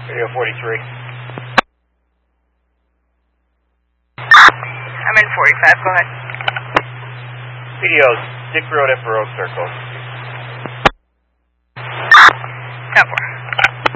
Radio 43. I'm in 45, go ahead. PDO's Dick Road, Emperor Circle.